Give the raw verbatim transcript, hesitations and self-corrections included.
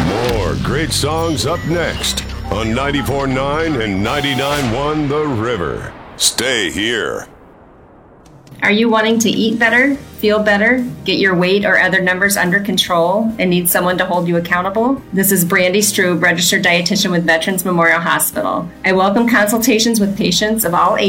More great songs up next on ninety-four point nine and ninety-nine point one The River. Stay here. Are you wanting to eat better, feel better, get your weight or other numbers under control, and need someone to hold you accountable? This is Brandy Strube, registered dietitian with Veterans Memorial Hospital. I welcome consultations with patients of all ages